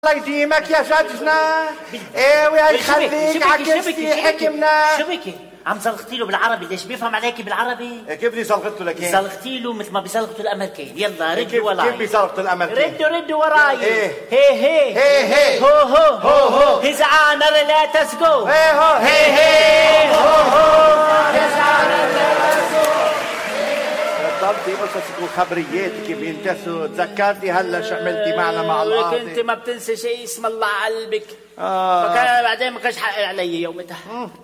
الله يديمك يا جدنا. ايه ويخليك عكستي حكمنا. شو بكي؟ عم زلغتي له بالعربي، ليش بيفهم عليكي بالعربي؟ كيف بدي زلغته لك؟ زلغتي له مثل ما بيزلغتوا الامريكان. يلا ردوا وراي. كيف بيزلغتوا الامريكان؟ ردوا وراي. ايه هي هي هو هو هيز honor let us go. ايه هو هي هو هيز honor let us go. ضلتي قصصك وخبرياتك بينتسوا. تذكرتي هلا شو عملتي معنا مع القاضي؟ انت ما بتنسى شيء، اسم الله على قلبك. فكان بعدين ما كانش حق علي يومتها.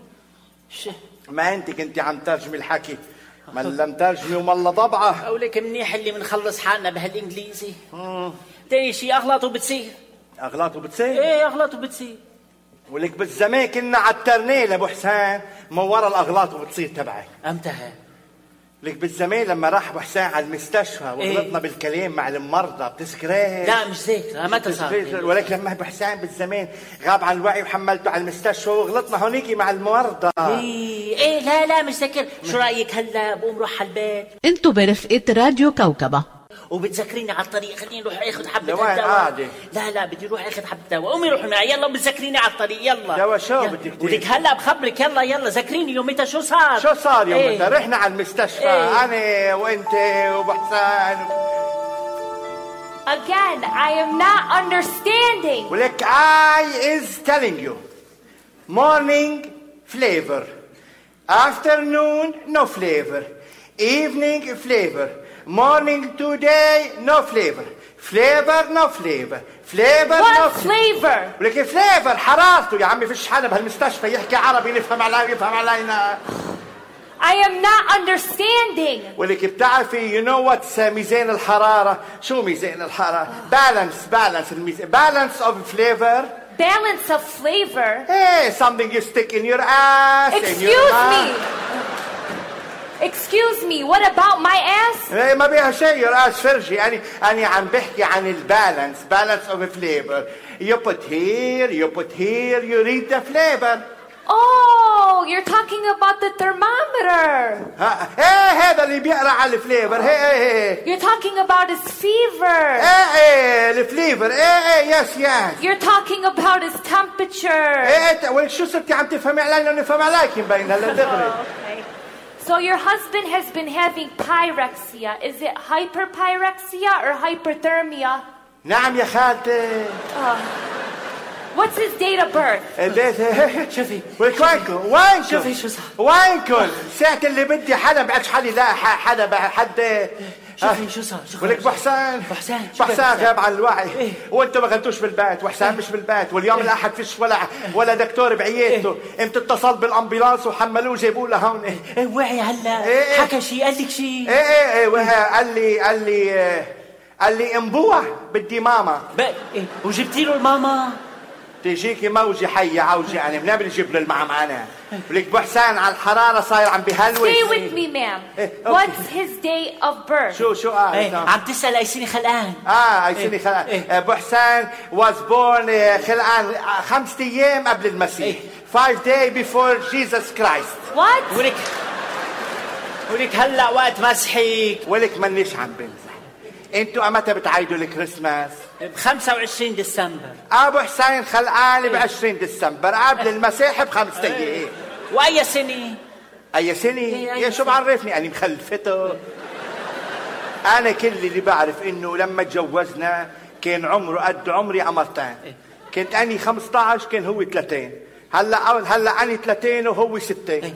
ما انت كنتي عم ترجمي الحكي، ما لم ترجمي ومالله طبعه. اقولك منيح اللي بنخلص حالنا بهالانجليزي. تاني شيء اغلاطه بتصير. اغلاطه بتصير؟ ايه اغلاطه بتصير. ولك بالزمان كنا عترناه لابو حسين من ورا الاغلاط وبتصير تبعك. امتى؟ لك بالزمان لما راح ابو حسين على المستشفى وغلطنا بالكلام مع المرضى، بتذكريها؟ لا مش ذاكره، متى صار؟ ولك لما ابو حسين بالزمان غاب عن الوعي وحملته على المستشفى وغلطنا هونيكي مع المرضى. ايه لا مش ذاكر. شو رايك هلا بقوم روح على البيت؟ انتو برفقة راديو كوكبة وبتذكريني على الطريق. خليني اروح اخذ حبه الدواء. لا بدي اروح اخذ حبه دواء. قومي روحي معي يلا، بتذكريني على الطريق. يلا دواء شو بدك تاخذي؟ ولك هلا بخبرك. يلا ذكريني يومتها شو صار يومتها؟ رحنا على المستشفى انا وانت وابو حسين. Again, I am not understanding. ولك I is telling you. Morning flavor, afternoon no flavor, evening flavor, morning today no flavor, flavor no flavor, flavor What no flavor? ولك فليفر حرارته يا عمي. فيش حدا بهالمستشفى يحكي عربي نفهم علينا. I am not understanding. ولك بتعرفي you know what's ميزان الحرارة؟ شو ميزان الحرارة؟ balance الميزان. balance of flavor. Balance of flavor? Hey, something you stick in your ass. Excuse me, what about my ass? ما بيها شيء your ass فرجي. أنا عم بحكي عن balance of flavor. You put here, you read the flavor. Oh, you're talking about the thermometer. هذا اللي بيقرأ على الفليفر. You're talking about his fever. الفليفر. yes. You're talking about his temperature. ولك شو صرتي عم تفهمي علينا ونفهم عليك مبين هلا دغري. Okay. So your husband has been having pyrexia. Is it hyperpyrexia or hyperthermia? نعم يا خالتي. What's his date of birth? شوفي وينكم شوفي شو صار. وينكم ساعة اللي بدي حدا بعدش حالي. لا حد. شوفي شو صار. ولك بو حسين غاب عن الوعي. وانتم ما كنتوش بالبيت وحسين مش بالبيت. واليوم الاحد فيش ولا دكتور بعيادته. قمت اتصلت بالامبولانس وحملوه جابوه لهون. وعي هلا؟ حكى شيء؟ قال لك شيء؟ قال لي انبوع بدي ماما. وجبتي له الماما؟ تيجيكي موجة حية عوجة. أنا منين بدي أجيب له المعمعة؟ ولك بو حسين على الحرارة صاير عم بهلوس. Stay with me, ma'am. What's his date of birth? شو عم تسأل أي سنة خلقان. أي سنة خلقان. بو حسين was born خلقان 5 أيام قبل المسيح. 5 days before Jesus Christ. What? ولك هلا وقت مسحك. ولك منيش عم بمزح. انتوا امتى بتعيدوا الكريسماس؟ ب25 ديسمبر. ابو حسين خلقان ب20 ديسمبر قبل المسيح ب5 ايام. واي سنه؟ اي سنه؟ يا شو بعرفني اني مخلفته. انا كل اللي بعرف انه لما تجوزنا كان عمره قد عمري قمرتين. كنت اني 15 كان هو 30. هلا اني 30 وهو 60.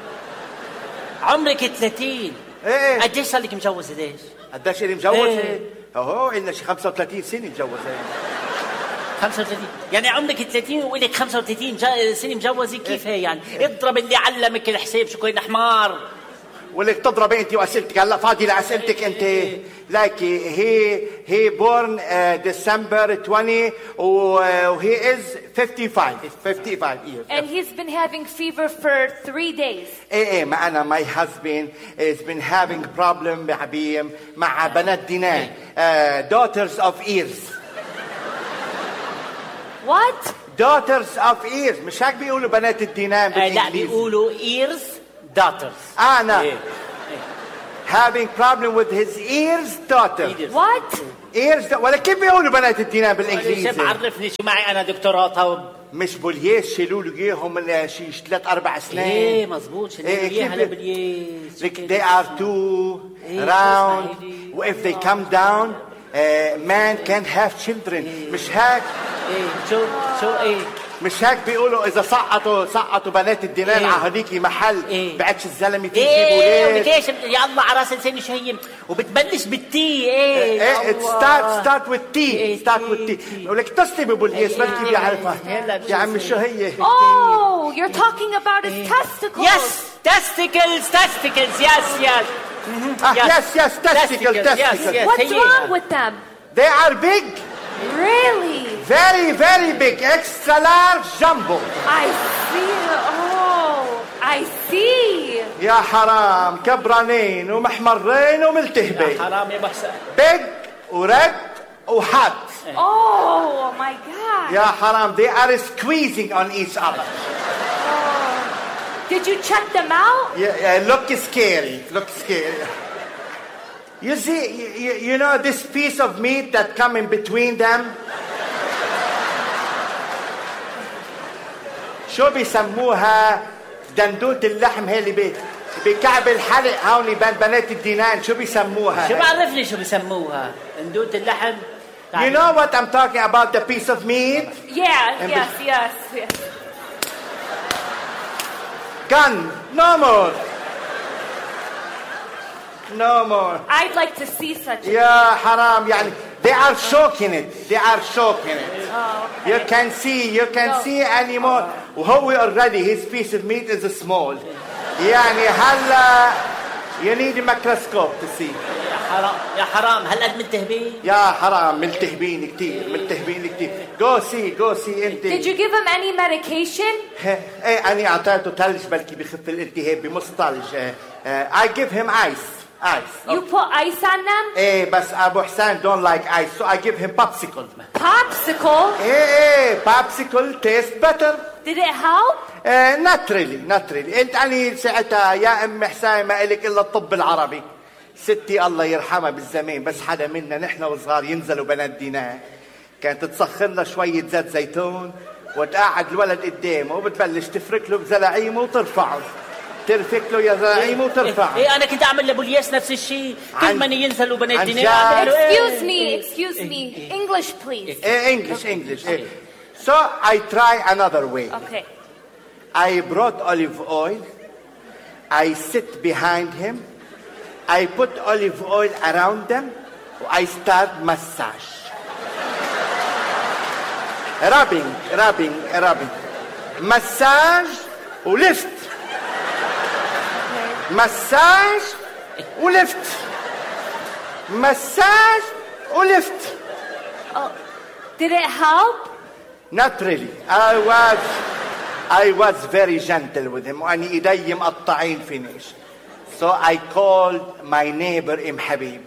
عمرك 30؟ قديش صار لك مجوزه؟ قديش اللي مجوزه؟ إلا شي 35 سنة مجوزة. 35 يعني عمرك 30 وإلك 35 سنة مجوزة. كيف هي يعني؟ اضرب اللي علمك الحساب. شو كوين حمار. ولك تضرب انت واسئلتك. هلا فاضي لاسئلتك انت. لايك هي بورن ديسمبر 20 وهي از 55 years. And he's been having fever for 3 days. ما انا my husband has been having problem مع بنات دينان. daughters of ears. What? daughters of ears. مش هيك بيقولوا بنات الدينان بالانجليزي؟ لا بيقولوا ears daughters. أنا having problem with his ears daughter. What? ears ولا كيف بيقولوا بنات الدينان شو بالانجليزي؟ بعرفني شو معي انا دكتوراه طب. مش بوليس شيلوا له اياهم من شي 3-4 سنين. ايه مزبوط شيلوا له اياها لبوليس. They are too round. If they come down, man can have children. مش هيك؟ ايه شو ايه مش هيك بيقولوا اذا سقطوا بنات الدينان على هذيكي محل بعدش الزلمه تيجي ايه بولاد. وليش يا الله على راس لساني شو هي وبتبلش بالتي. ايه start with T. بقول لك اتصلي ببوليس بركي بيعرفها. يا عمي شو هي؟ Oh, you're talking about his testicles. Yes, testicles. Yes, testicles. What's wrong with them? They are big. Really? Very, very big. Extra large jumbo. I see. Oh, I see. يا حرام كبرانين ومحمرين وملتهبين. حرام يا بحسن. Big ورد وحاد. Oh my God. يا حرام they are squeezing on each other. Did you check them out? Yeah, look scary. You see, you know this piece of meat that come in between them? شو بيسموها؟ دندوت اللحم هي اللي بكعب الحلق هون بين بنات الدينان. شو بيسموها؟ شو بعرفني شو بيسموها؟ دندوت اللحم. You know what I'm talking about, the piece of meat? Yes. Gun. No more. I'd like to see such a يا حرام يعني they are choking it. Oh, okay. You can see anymore. وهو already his piece of meat is small. يعني هلا you need a microscope to see. يا حرام هالقد ملتهبين؟ يا حرام ملتهبين كتير. Go see انت. Did you give him any medication? ايه أنا أعطيته ثلج بلكي بخف الالتهاب بمص ثلج. I give him ice. You put ice on them? ايه بس أبو حسان don't like ice so I give him popsicle. Popsicle? ايه popsicle tastes better. Did it help? not really. انت أنا ساعتها يا أم حسان ما إلك إلا الطب العربي. ستي الله يرحمها بالزمان بس حدا منا نحن وصغار ينزلوا بنات دينار كانت تسخن له شوية زيت زيتون وتقعد الولد قدامه وبتبلش تفرك له بزلاعيمه وترفعه. ترفك له يا زلاعيمه وترفعه. ايه انا كنت اعمل لبوليس نفس الشيء كل ما ينزلوا بنات دينار. Excuse me. English please. English. So I try another way. Okay. I brought olive oil. I sit behind him. I put olive oil around them. I start massage. rubbing. Massage ولفت. Massage ولفت. Oh, did it help? Not really. I was very gentle with him. وأني إيدي مقطعين فينيش. So I called my neighbor ام حبيب.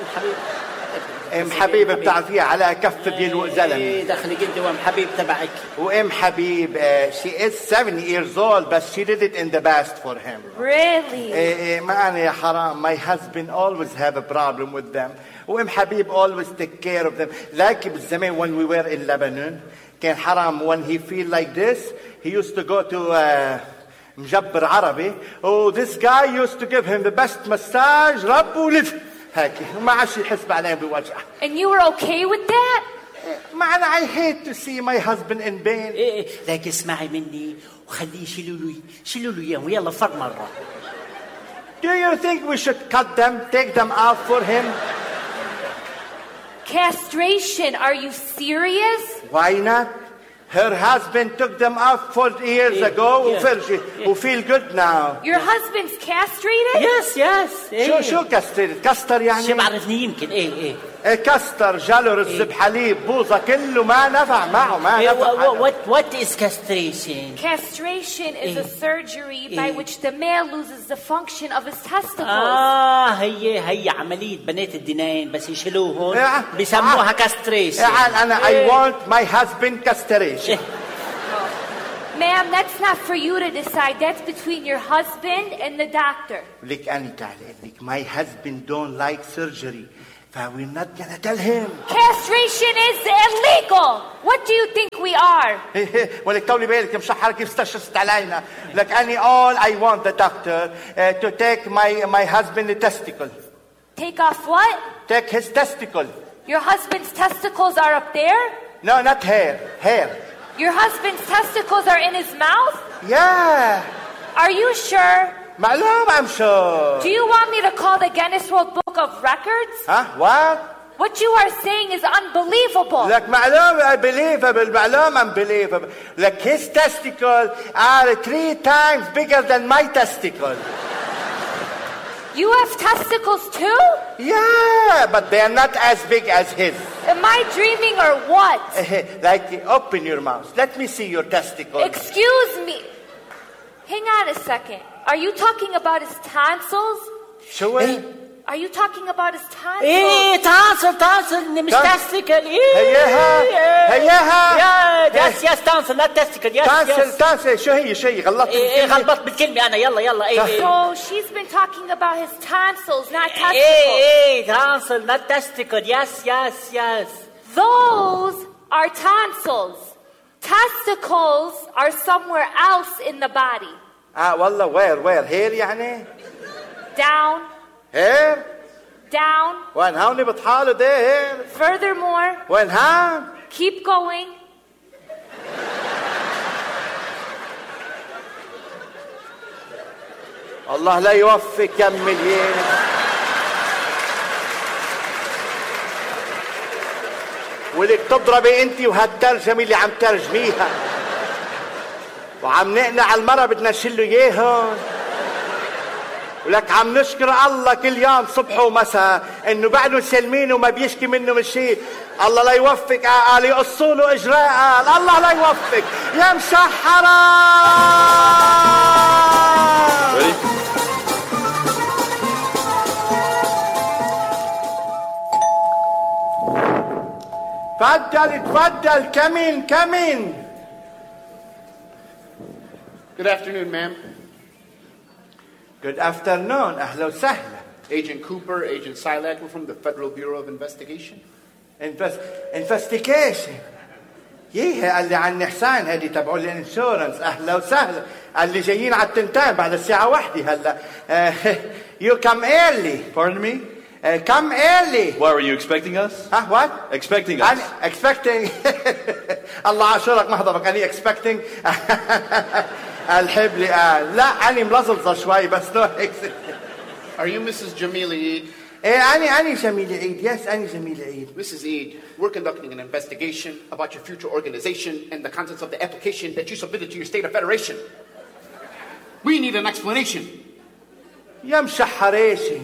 ام حبيب بتعرفيها على كف بيلوق زلمه. ايه دخلي قلتي وام حبيب تبعك. وام حبيب she is 7 years old but she did it in the past for him. Really? ما أنا يا حرام my husband always have a problem with them. وام حبيب always take care of them. like بالزمان when we were in Lebanon كان حرام when he feel like this he used to go to مجبر عربي. Oh this guy used to give him the best massage رب ولف هيك وما عادش يحس بعدين بوجع. And you were okay with that? معنا I hate to see my husband in pain. ايه لكن اسمعي مني وخليه شيلوا له اياه ويلا فر مره. Do you think we should cut them, take them out for him? Castration? Are you serious? Why not? Her husband took them out 4 years ago who feel good now. Your husband's castrated? Yes. شو castrated? كستر يعني؟ شو بعرفني يمكن ايه كستر جاله رز بحليب بوظة كله ما نفع معه ما نفع. What is castration? Castration is a surgery by which the male loses the function of his testicles. هي عملية بنات الدينين بس يشيلوهن بيسموها castration. أنا I want my husband castration. Ma'am, that's not for you to decide. That's between your husband and the doctor. لك أنا تعال لك. My husband don't like surgery. We're not gonna tell him. Castration is illegal. What do you think we are? ولك طولي بالك مشحرة كيف استشرت علينا. لك أنا all I want the doctor to take my husband testicle. Take off what? Take his testicle. Your husband's testicles are up there? No, not hair. Hair. Your husband's testicles are in his mouth? Yeah. Are you sure? معلوم I'm sure. Do you want me to call the Guinness World Book of Records? Huh? What? What you are saying is unbelievable. لك معلوم unbelievable. معلوم unbelievable. Like his testicles are 3 times bigger than my testicle. You have testicles too? Yeah, but they are not as big as his. Am I dreaming or what? Like, open your mouth. Let me see your testicles. Excuse me. Hang on a second. Are you talking about his tonsils? شو؟ Are you talking about his tonsils? ايه تانسل مش تستيكل. هياها يس تانسل لا تستيكل. يس تانسل شو هي غلطت. غلطت بالكلمة أنا. يلا So she's been talking about his tonsils, not testicles. تانسل not testicle. Yes. Those are tonsils. Testicles are somewhere else in the body. والله where here يعني. Down. Here. Down. وين هوني بطحاله ده here. Furthermore. وين ها. Keep going. الله لا يوفق كمل يين. ولك تضربي انت وهالترجمه اللي عم ترجميها وعم نقنع المرة بدنا نشيله اياهم. ولك عم نشكر الله كل يوم صبح ومساء انه بعده سلمين وما بيشكي منه من شيء. الله لا يوفق قال يقصوا له اجراء. الله لا يوفق يا مشحرة. تفضل come in. Good afternoon, ma'am. Good afternoon. أهلا وسهلا. Agent Cooper, Agent Silak, we're from the Federal Bureau of Investigation. Investigation. ييه قال لي عن حسان هذه تبعوا الانشورنس. أهلا وسهلا. قال لي جايين على التنتين بعد الساعة 1 هلا. You come early. Pardon me? Come early. Why were you expecting us? Huh? What? Expecting us. Expecting. الله عاشورك محضرك. أنا expecting. الحبلي قال لا أنا ملظلظة شوي بس no. Are you Mrs. Jamila Eid? أنا جميل عيد. Yes, أنا جميل عيد. Mrs. Eid, we're conducting an investigation about your future organization and the contents of the application that you submitted to your state of federation. We need an explanation. يا مشحريشي.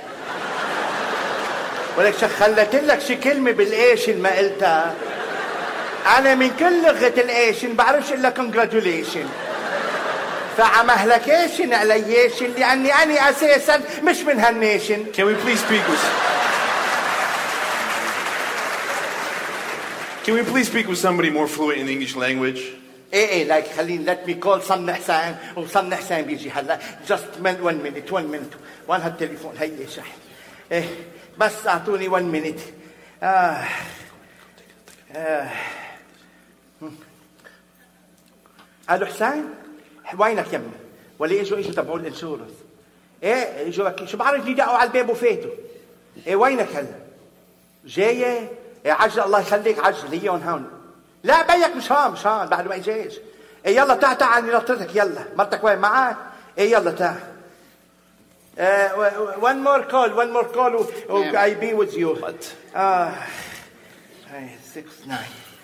ولك خلت لك شي كلمة بالإيشن ما قلتها. أنا من كل لغة الإيشن بعرفش إلا congratulation. فعمهلكيشن عليشن لأني أنا أساسا مش من هالنيشن. Can we please speak with somebody more fluent in the English language? إيه لايك خليني let me call صن حسين وصن حسين بيجي هلا just 1 minute وين هالتليفون هي شحن. إيه بس أعطوني 1 minute. ألو حسين وينك يمي؟ ولا اجوا تبعوا الانشورنس. ايه اجوا شو بعرفني دقوا على الباب وفاتوا. ايه وينك هلا؟ جايه؟ ايه عجل الله يخليك عجل هيون هون. لا بيك مش هون بعد ما اجاش. ايه يلا تعال نطرتك يلا. مرتك وين معك؟ ايه يلا تعال. one more call I be with you. What? 6-9.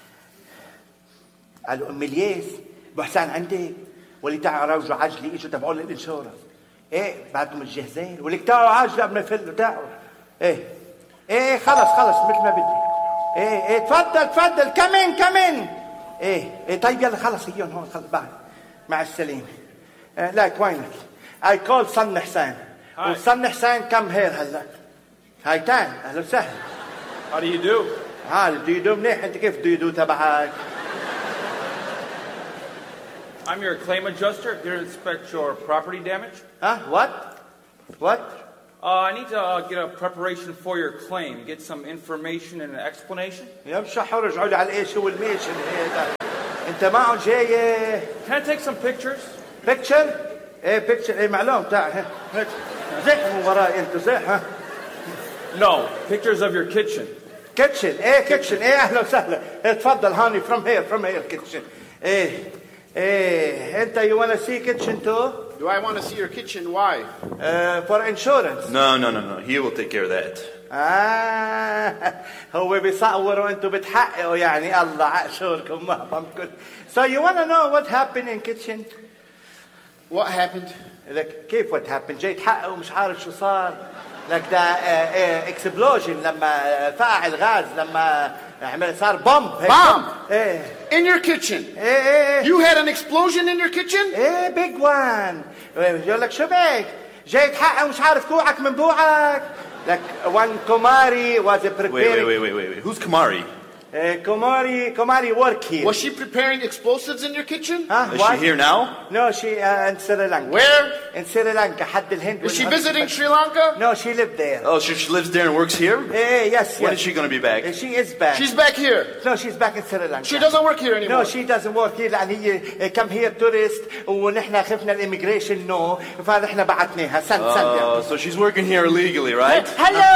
قالوا ام الياس ابو حسان عندك ولي تعالوا روجوا عجلي اجوا تبعوا لي الانشورنس. ايه بعدكم متجهزين ولك تعالوا عجلي قبل ما يفلوا تعالوا. ايه خلص مثل ما بدي. ايه تفضل كمين. ايه طيب يلا خلص هيون هون خلص بعد مع السلامه. لايك وينك؟ I call صن حسين. وصن حسين كم هير هلا. هاي تان اهلا وسهلا. How do you do? do you do منيح. انت كيف do you do تبعك؟ I'm your claim adjuster. Here to inspect your property damage. What? I need to get a preparation for your claim. Get some information and an explanation. يا مشحر رجعوا لي على الايش والميش هذا. انت معهم جاي Can I take some pictures? بيكتشر؟ ايه بيكتشر ايه معلوم تعال زح من وراي انت زح No, pictures of your kitchen. كيتشن ايه كيتشن ايه اهلا وسهلا تفضل هاني from here كيتشن ايه انت you wanna see kitchen too? Do I want to see your kitchen? Why? For insurance. No. He will take care of that. هو بيصور وانتم بتحققوا يعني الله عقشوركم معظمكم. So you wanna know what happened in kitchen? What happened? لك كيف what happened؟ جاي تحقق ومش عارف شو صار. لك ده explosion لما فقع الغاز لما صار بومب. ايه. In your kitchen. ايه. You had an explosion in your kitchen? ايه big one. يقول لك شو بك؟ جاي تحقق ومش عارف كوعك من بوعك. لك when Kumari was preparing. Wait. Who's Kumari? Kumari work here. Was she preparing explosives in your kitchen? Is she here now? No, she in Sri Lanka. Where? In Sri Lanka, حد الهند. Is she visiting Sri Lanka? No, she lived there. Oh, she lives there and works here? Yes. When is she going to be back? She is back. She's back here. No, she's back in Sri Lanka. She doesn't work here anymore. No, she doesn't work here لأن هي come here tourist ونحن خفنا الإيميجريشن فنحن بعتناها سنة. So she's working here illegally, right? Hello.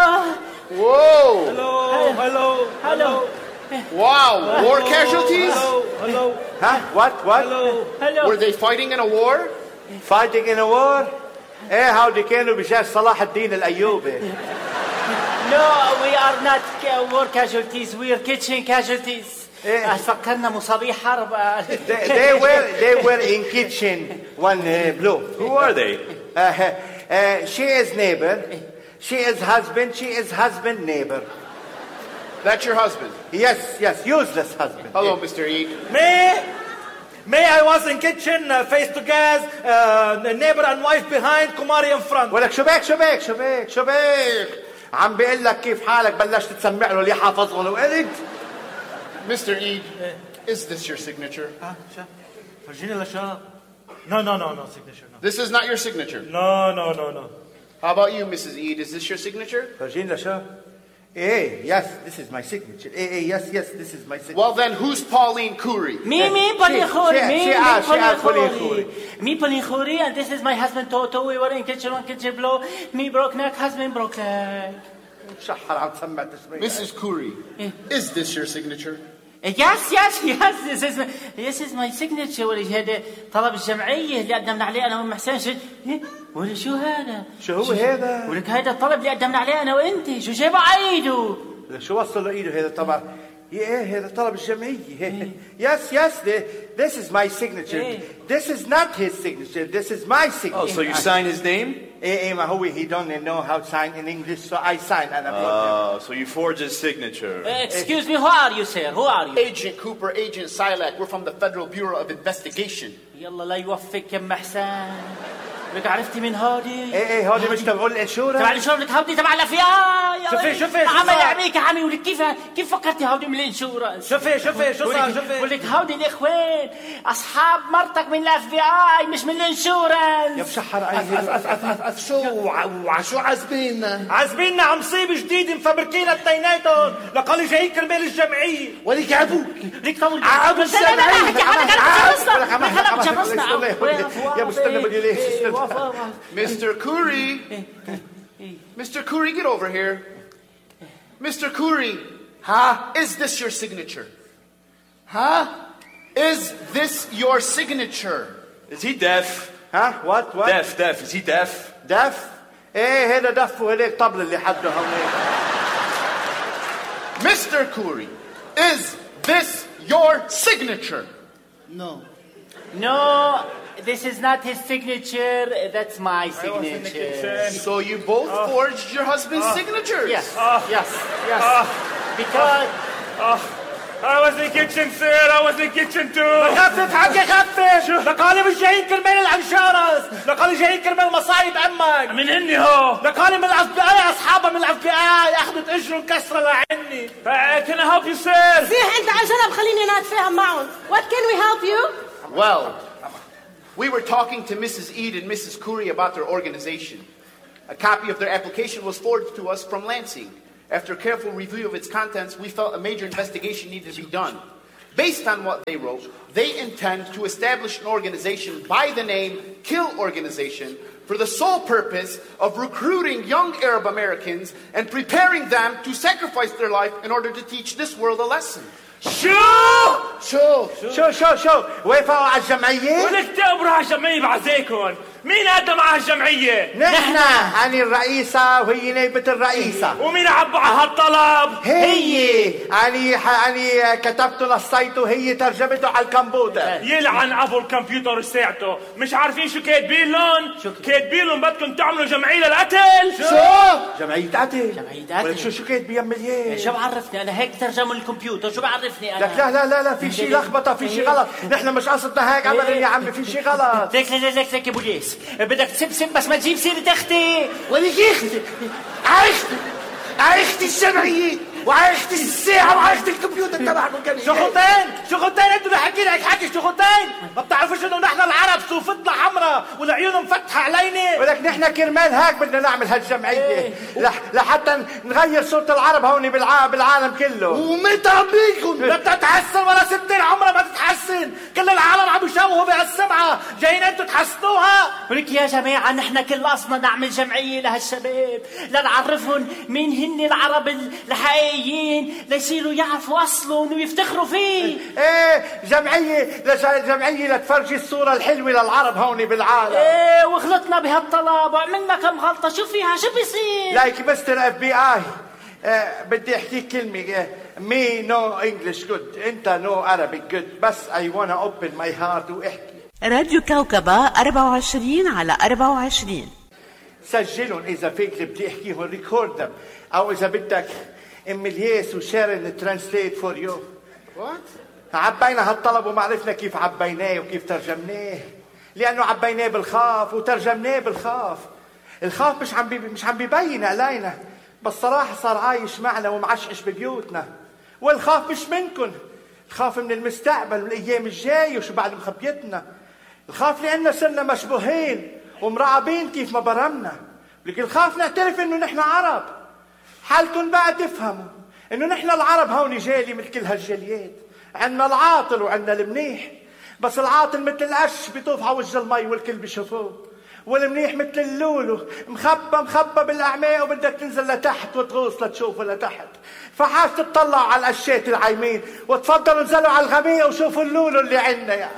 Whoa. Hello. Wow. War casualties? Hello. Huh? What? Hello. Were they fighting in a war? Fighting in a war? إيه هودي كانوا بجيش صلاح الدين الأيوبي. No, we are not war casualties. We are kitchen casualties. فكرنا مصابيح حرب. They were in kitchen one blue. Who are they? She is neighbor. She is husband neighbor. That's your husband? Yes, useless husband. Hello, Mr. Eid. Me, I was in kitchen, face to gas, neighbor and wife behind, Kumari in front. ولك شو بك عم بيقول لك كيف حالك بلشت تسمع له اللي حافظهم وقلت. Mr. Eid, is this your signature? فرجيني لشاب. No, signature, no. This is not your signature? No. How about you, Mrs. Eid? Is this your signature? فرجيني لشاب. Yes, this is my signature. Yes, this is my signature. Well, then, who's Pauline Khoury? Me, Pauline Khoury. Me, Pauline Khoury, and this is my husband, Toto. We were in kitchen one, kitchen blow. Me broke neck, husband broke leg. شحر عم تسمع تسمية. Mrs. Khoury, is this your signature? Yes, this is my signature. هذا طلب الجمعية اللي قدمنا عليه أنا ومحسن. ولا شو هذا؟ شو هو هذا؟ ولك هذا الطلب اللي قدمنا عليه أنا وأنت. شو جايبه على إيده؟ شو وصل له إيده هذا طبعا؟ هذا طلب الجمعية. Yes, this is my signature. This is not his signature. This is my signature. Oh, so you sign his name? ما هو he don't know how to sign in English, so I sign and I so you forge his signature. Excuse me, who are you, sir? Who are you? Agent Cooper, Agent Silak. We're from the Federal Bureau of Investigation. يلا لا يوفقك يا محسن. لك عرفتي من هودي؟ هودي مش تبع الانشورنس. تبع الانشورنس لك هودي تبع الافياء. شوفي عمل عليك يا عمي. ولك كيف فكرتي هودي من الانشورنس؟ شوفي شو صار. شوفي ولك هودي الاخوان اصحاب مرتك من الاف بي اي مش من الانشورنس. يا بشحر شو عازبيننا عم مصيبه جديده مفبركينها التيناتهم لقالي جايين كرمال الجمعيه. وليك عبوك ليك طول عبو الجمعيه. يا مستنى بدي ليش. Mr. Khoury, get over here. Mr. Khoury, is this your signature? Is this your signature? Is he deaf? What? Deaf. Is he deaf? Deaf? هذا دف وهذاك طبل اللي حده هونيك. Mr. Khoury, is this your signature? No, this is not his signature. That's my signature. So you both forged your husband's signatures? Yes. Because I was in kitchen, sir. I was in kitchen too. خفف لقالي مش جايين كرمال الانشورنس. لقالي جايين كرمال مصايب امك. من هني هو. لقالي من الاف بي اي اصحابها من الاف بي اي اخذت اجرهم كسره لعني. Can I help you, sir? زيح انت على جنب خليني انا اتفاهم معهم. What can we help you? Well, we were talking to Mrs. Eid and Mrs. Khoury about their organization. A copy of their application was forwarded to us from Lansing. After careful review of its contents, we felt a major investigation needed to be done. Based on what they wrote, they intend to establish an organization by the name Kill Organization for the sole purpose of recruiting young Arab Americans and preparing them to sacrifice their life in order to teach this world a lesson. شو وافقوا على الجمعية؟ ولك تقبروا على الجمعية بعزيكم. مين قدم على الجمعية؟ نحن. أنا الرئيسة وهي نائبة الرئيسة. ومين عبى على هالطلب؟ هي. أنا كتبته نصيته وهي ترجمته على الكمبيوتر. يلعن أبو الكمبيوتر وساعته. مش عارفين شو كاتبين لهم؟ كاتبين لهم بدكم تعملوا جمعية للقتل. جمعية قتل. ولك شو كاتبين مليان؟ شو بعرفني أنا هيك ترجموا الكمبيوتر شو بعرفني أنا؟ لك لا في شيء لخبطة في شيء غلط. نحن مش قصدنا هيك أبدا يا عمي في شيء غلط. لك يا بوليس بدك تسب بس ما تجيب سيرة أختي. ولك أختي عايختي الجمعية وعايختي الساعة وعايختي الكمبيوتر تبعكم كمان. شو خطين انتوا بحكي لك حكي شو خطين؟ ما بتعرفوش انه نحن العرب صوفتنا حمراء والعيون مفتحة علينا. ولك نحن كرمال هيك بدنا نعمل هالجمعية لحتى نغير صورة العرب هون بالعالم كله. ومتى بيكم؟ لا بتتحسن ولا ستين عمرها ما تتحسن. كل العالم عم يشوهوا بهالسمعة جايين انتوا تحسنوها. ولك يا جماعة نحن كل قصنا نعمل جمعية لهالشباب لنعرفهم مين هن العرب الحقيقيين ليصيروا يعرفوا أصلهم ويفتخروا فيه. جمعية لتفرجي الصورة الحلوة للعرب هون بالعالم. وغلطنا بهالطلب وعملنا كم غلطة. شو فيها شو بيصير؟ لايك مستر FBI بدي احكيك كلمة. me no English good انت no Arabic good بس I wanna open my heart واحكي. راديو كوكبة 24/24. سجلهم إذا فيك بدي احكيهم ريكوردهم أو إذا بدك إملياس وشارن ترانسليت فور يو. عبينا هالطلب وما عرفنا كيف عبيناه وكيف ترجمناه لأنه عبيناه بالخاف وترجمناه بالخاف. الخاف مش عم بيبين علينا بس صراحة صار عايش معنا ومعشعش ببيوتنا. والخاف مش منكن. الخاف من المستقبل والأيام الجاية وشو بعد مخبيتنا. الخاف لأننا صرنا مشبوهين ومراقبين كيف ما برمنا. لكن الخاف نعترف إنه نحن عرب. حالكن بقى تفهموا إنه نحن العرب هون جالي مثل كل هالجاليات. عنا العاطل وعنا المنيح بس العاطل مثل القش بيطوف على وجه المي والكل بيشوفوه والمنيح مثل اللولو مخبى بالأعماق وبدك تنزل لتحت وتغوص لتشوفه لتحت. فحاج تطلعوا على القشات العايمين وتفضلوا انزلوا على الغمية وشوفوا اللولو اللي عنا يا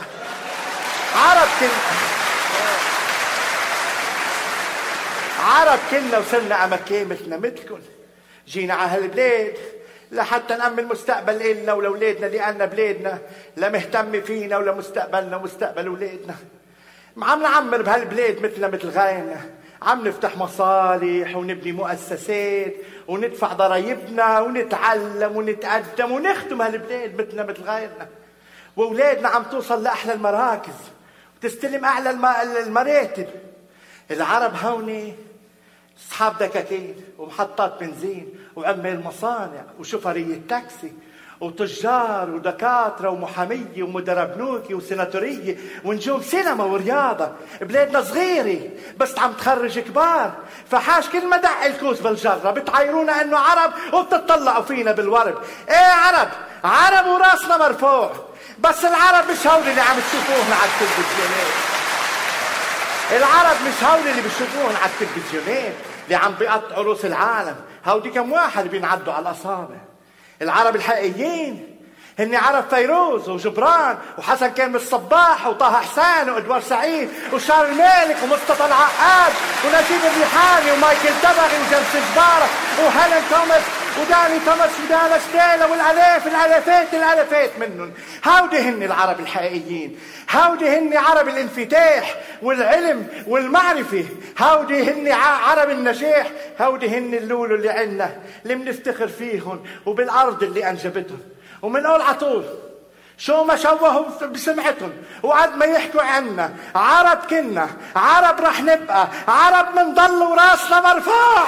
عرب كلنا وصرنا أمكامتنا مثلكم. جينا على هالبلاد لحتى نأمن مستقبل إلنا ولولادنا لأن بلادنا لا مهتم فينا ولا مستقبلنا ومستقبل أولادنا. عم نعمر بهالبلاد مثلنا مثل غيرنا. عم نفتح مصالح ونبني مؤسسات وندفع ضرايبنا ونتعلم ونتقدم ونخدم هالبلاد مثلنا مثل غيرنا. وأولادنا عم توصل لأحلى المراكز وتستلم أعلى المراتب. العرب هوني أصحاب دكاكين ومحطات بنزين وعمال مصانع وشوفرية تاكسي وتجار ودكاترة ومحامية ومدراء بنوكي وسيناتورية ونجوم سينما ورياضة. بلادنا صغيرة بس عم تخرج كبار. فحاش كل ما دق الكوس بالجرة بتعايرونا انه عرب وبتطلعوا فينا بالورد. عرب وراسنا مرفوع بس العرب مش هول اللي عم تشوفوهن على التلفزيونات. العرب مش هول اللي بيشوفوهن على التلفزيونات اللي عم بيقطعوا روس العالم. هودي كم واحد بينعدوا على الأصابع. العرب الحقيقيين هن عرب فيروز وجبران وحسن كامل الصباح وطه حسين وادوار سعيد وشارل مالك ومصطفى العقاد ونجيب الريحاني ومايكل تبغي وجمس جبارة وهيلين توماس وداني توماس ودانا ستيلا والالافات منهم. هودي هن العرب الحقيقيين. هودي هن عرب الانفتاح والعلم والمعرفة. هودي هن عرب النجاح. هودي هن اللولو اللي عنا اللي بنفتخر فيهم وبالارض اللي انجبتهم. ومنقول عطول شو ما شوهوا بسمعتهم وقد ما يحكوا عنا عرب كنا عرب رح نبقى عرب منضل وراسنا مرفوع.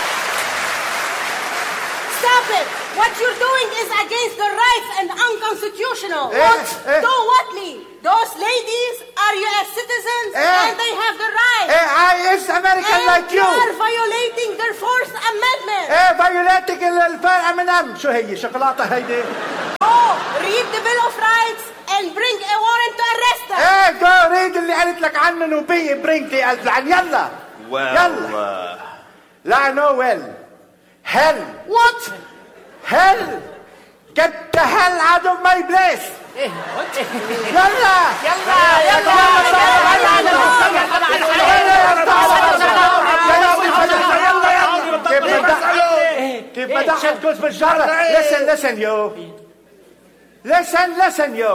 Stop it! What you're doing is against the rights and unconstitutional unconstitutional. What? Don't what me? Those ladies are U.S. citizens and they have the right. It's American like you. You are violating their Fourth Amendment. violating الفرق من شو هي شوكولاتة هيدي؟ Read the Bill of Rights and bring a warrant to arrest them. go read اللي قالت لك عنه وبي برينك لي العن يلا. يلا. لا no well. Hell. What? Hell. Get the hell out of my place. يلا. كيف بدحت كوز بالجرة. Listen yo.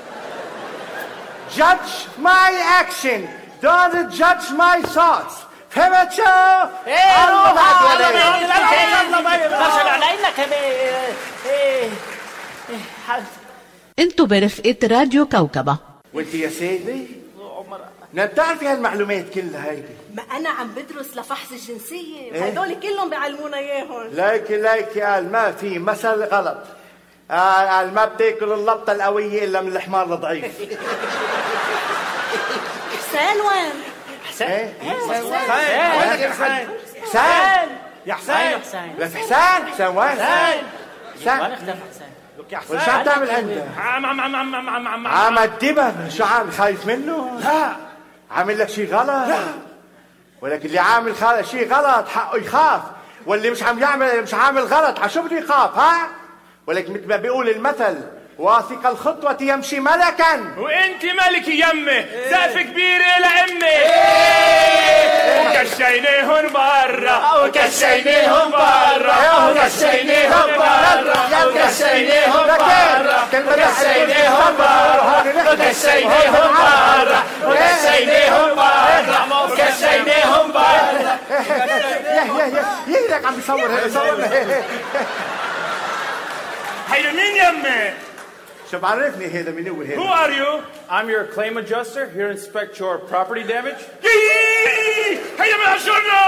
Judge my action. Don't judge my thoughts. فهمت شو؟ انتو برفقة راديو كوكبة. وانت يا سيدي بتعرفي هالمعلومات كلها هيدي؟ ما أنا عم بدرس لفحص الجنسية هدول كلهم بيعلمونا إياهم. ليكي قال ما في مثل غلط. قال ما بتاكل اللبطة القوية إلا من الحمار الضعيف. حسين وين؟ حسين يا حسين لا في حسين وين؟ وش عم تعمل انت؟ عم ادبه. شو عامل خايف منه؟ لا عامل لك شيء غلط. لا ولكن اللي عامل شيء غلط حقه يخاف، واللي مش عامل غلط شو بده يخاف؟ ولكن مثل ما بيقول المثل واثق الخطوة يمشي ملكا. وانت ملك يمه سقف كبيرة لأمي. وكشينيهم برا وكشينيهم برا وكشينيهم برا وكشينيهم برا وكشينيهم برا وكشينيهم برا وكشينيهم برا وكشينيهم برا. يهلك عم بيصور هيدا مين يمي؟ شو بعرفني هذا مين هو هذا؟ Who are you? I'm your claim adjuster. Here to inspect your property damage. هيا من هالشرنا!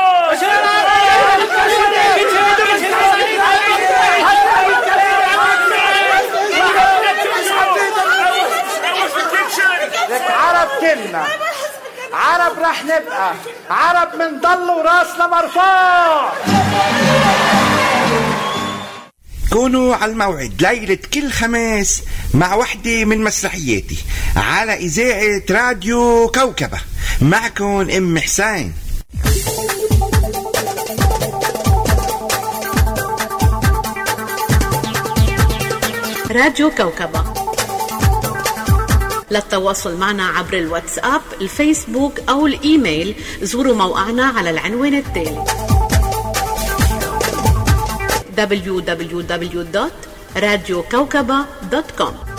لك عرب كلنا عرب رح نبقى عرب منضل وراسنا مرفوع. كونوا على الموعد ليلة كل خميس مع وحدة من مسرحياتي على إذاعة راديو كوكبة. معكم أم حسين. راديو كوكبة. للتواصل معنا عبر الواتساب، الفيسبوك أو الإيميل زوروا موقعنا على العنوان التالي www.radiokawkaba.com.